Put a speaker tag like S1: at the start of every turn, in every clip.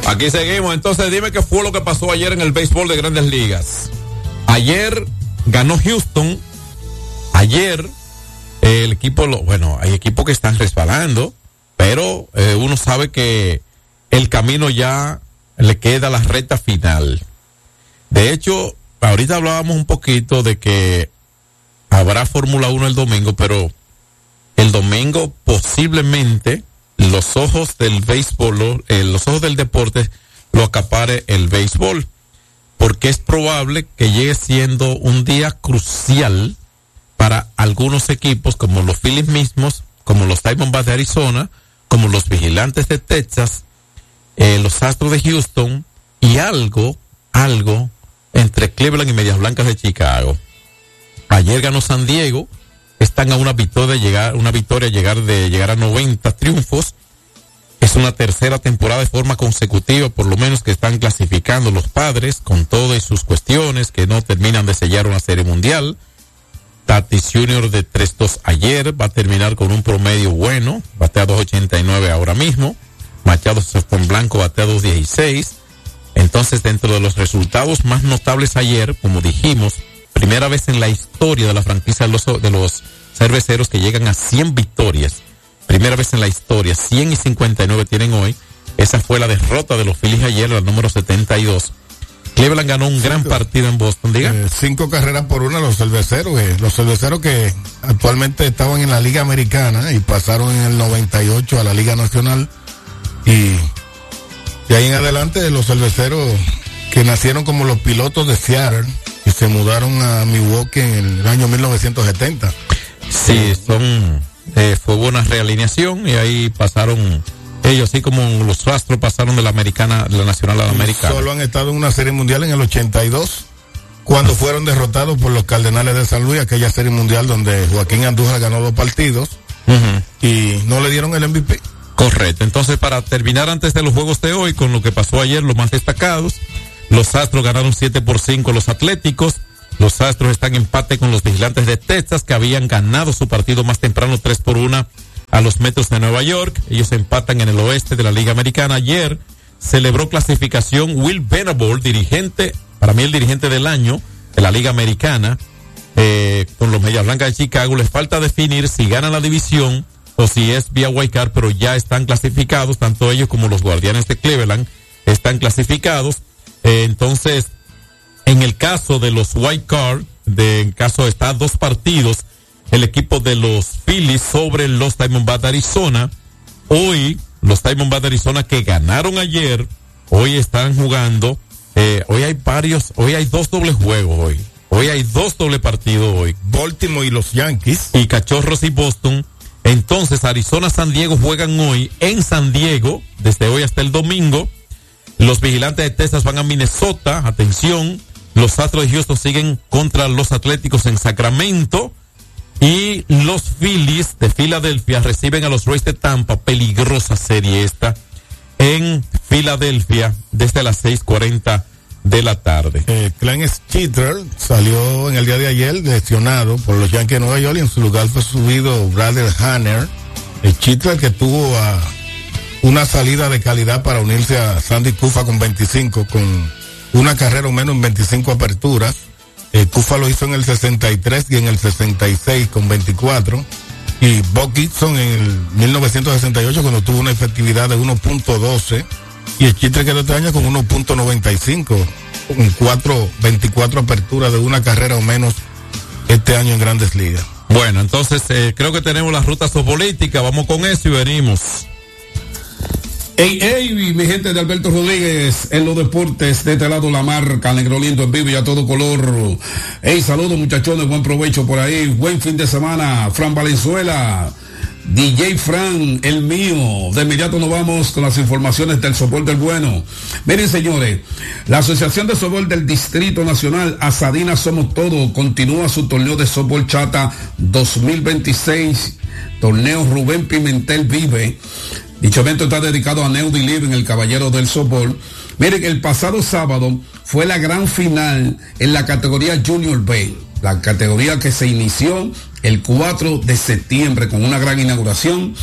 S1: Aquí seguimos. Entonces, dime qué fue lo que pasó ayer en el béisbol de Grandes Ligas. Ayer ganó Houston. Ayer el equipo, hay equipos que están resbalando, pero uno sabe que el camino ya le queda la recta final. De hecho, ahorita hablábamos un poquito de que habrá Fórmula 1 el domingo, pero el domingo posiblemente los ojos del béisbol, los ojos del deporte lo acapare el béisbol, porque es probable que llegue siendo un día crucial para algunos equipos como los Phillies mismos, como los Diamondbacks de Arizona, como los Vigilantes de Texas, los Astros de Houston y algo entre Cleveland y Medias Blancas de Chicago. Ayer ganó San Diego, están a una victoria de llegar a 90 triunfos. Es una tercera temporada de forma consecutiva, por lo menos, que están clasificando los Padres con todas sus cuestiones que no terminan de sellar una serie mundial. Tatis Jr. de 3-2 ayer, va a terminar con un promedio bueno, batea 2.89 ahora mismo. Machado con Blanco batea 2.16. Entonces, dentro de los resultados más notables ayer, como dijimos, primera vez en la historia de la franquicia de los cerveceros que llegan a 100 victorias. Primera vez en la historia, 100 y 59 tienen hoy. Esa fue la derrota de los Phillies ayer, la número 72. Cleveland ganó un gran partido en Boston, diga.
S2: 5 carreras por una los cerveceros que actualmente estaban en la Liga Americana y pasaron en el 98 a la Liga Nacional, y de ahí en adelante los cerveceros que nacieron como los Pilotos de Seattle y se mudaron a Milwaukee en el año 1970.
S1: Sí, fue buena realineación y ahí pasaron ellos, así como los Astros pasaron de la Nacional a la Americana.
S2: Solo han estado en una serie mundial en el 82, cuando fueron derrotados por los Cardenales de San Luis, aquella serie mundial donde Joaquín Andújar ganó 2 partidos y no le dieron el MVP.
S1: Correcto. Entonces, para terminar antes de los juegos de hoy, con lo que pasó ayer, los más destacados, los Astros ganaron 7-5 a los Atléticos. Los Astros están en empate con los Vigilantes de Texas, que habían ganado su partido más temprano 3-1 a los Metros de Nueva York. Ellos empatan en el oeste de la Liga Americana. Ayer celebró clasificación Will Venable, para mí el dirigente del año de la Liga Americana, con los Medias Blancas de Chicago. Les falta definir si ganan la división o si es vía wild card, pero ya están clasificados, tanto ellos como los Guardianes de Cleveland están clasificados. Entonces, en el caso de los wild card, en caso está 2 partidos, el equipo de los Phillies sobre los Diamondbacks de Arizona. Hoy, los Diamondbacks de Arizona, que ganaron ayer, hoy están jugando, hoy hay 2 dobles juegos hoy hay 2 doble partidos hoy.
S2: Baltimore y los Yankees.
S1: Y Cachorros y Boston. Entonces, Arizona, San Diego juegan hoy en San Diego, desde hoy hasta el domingo. Los Vigilantes de Texas van a Minnesota, atención. Los Astros de Houston siguen contra los Atléticos en Sacramento. Y los Phillies de Filadelfia reciben a los Rays de Tampa, peligrosa serie esta, en Filadelfia desde las 6:40 de la tarde.
S2: Clan Schitter salió en el día de ayer lesionado por los Yankees de Nueva York y en su lugar fue subido Bradley Hanner. Schitter, que tuvo una salida de calidad para unirse a Sandy Koufax con 25, con una carrera o menos en 25 aperturas. Koufax lo hizo en el 63 y en el 66 con 24. Y Bob Gibson en el 1968 cuando tuvo una efectividad de 1.12. Y el Schitter quedó este año con 1.95, con 24 aperturas de una carrera o menos este año en Grandes Ligas.
S1: Bueno, entonces creo que tenemos las rutas políticas, vamos con eso y venimos.
S3: Hey, mi gente de Alberto Rodríguez en los deportes, de este lado la marca, Negrolindo en vivo y a todo color. Hey, saludos muchachones, buen provecho por ahí, buen fin de semana, Fran Valenzuela. DJ Fran, el mío. De inmediato nos vamos con las informaciones del softball del bueno. Miren, señores, la Asociación de Softball del Distrito Nacional, Asadina Somos Todo, continúa su torneo de softball chata 2026, torneo Rubén Pimentel Vive. Dicho evento está dedicado a Neudi Living, el caballero del softball. Miren, el pasado sábado fue la gran final en la categoría Junior B, la categoría que se inició el 4 de septiembre con una gran inauguración.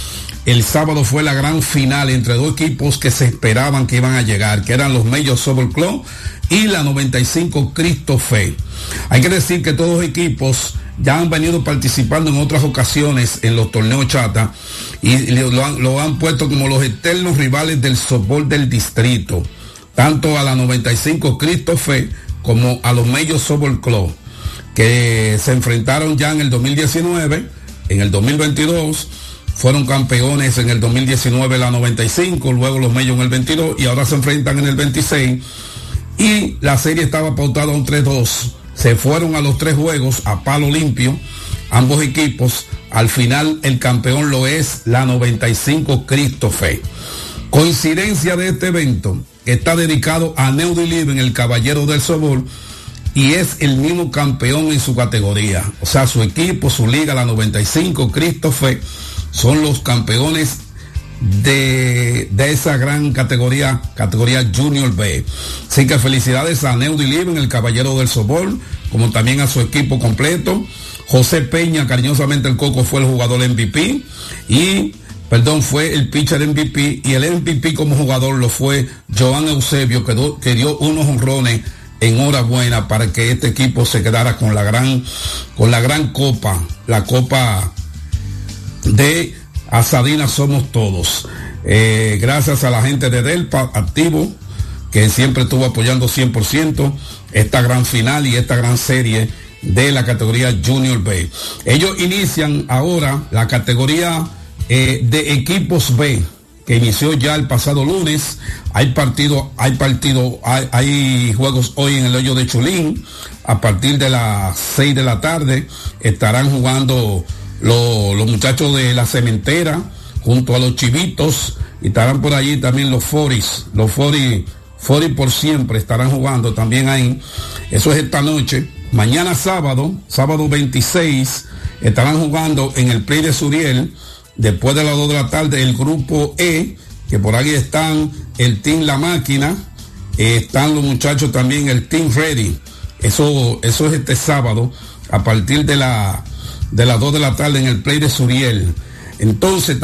S3: el sábado fue la gran final entre dos equipos que se esperaban que iban a llegar, que eran los Major Softball Club y la 95 Cristo Fe. Hay que decir que todos los equipos ya han venido participando en otras ocasiones en los torneos chata y lo han puesto como los eternos rivales del softball del distrito, tanto a la 95 Cristo Fe como a los Major Softball Club, que se enfrentaron ya en el 2019, en el 2022, fueron campeones en el 2019 la 95, luego los Major en el 22 y ahora se enfrentan en el 26 y la serie estaba pautada a un 3-2. Se fueron a los 3 juegos a palo limpio, ambos equipos. Al final el campeón lo es la 95 Cristo Fe. Coincidencia de este evento, está dedicado a Neudi Liven, el caballero del softball, y es el mismo campeón en su categoría. O sea, su equipo, su liga, la 95 Cristo Fe, son los campeones de esa gran categoría Junior B. Así que felicidades a Neudi Liven, el caballero del softball, como también a su equipo completo. José Peña, cariñosamente el Coco, fue el jugador MVP fue el pitcher MVP, y el MVP como jugador lo fue Joan Eusebio, que dio unos honrones en hora buena para que este equipo se quedara con la gran copa, la copa de Asadina Somos Todos. Gracias a la gente de Delpa Activo, que siempre estuvo apoyando 100% esta gran final y esta gran serie de la categoría Junior B. Ellos inician ahora la categoría de equipos B, que inició ya el pasado lunes. Hay juegos hoy en el hoyo de Chulín. A partir de las 6 de la tarde estarán jugando los muchachos de la Cementera junto a los Chivitos, y estarán por allí también los 40 por siempre estarán jugando también ahí. Eso es esta noche. Mañana sábado 26, estarán jugando en el Play de Suriel, después de las 2 de la tarde, el grupo E, que por ahí están el Team La Máquina, están los muchachos también, el Team Ready. Eso es este sábado, a partir de las 2 de la tarde en el Play de Suriel. Entonces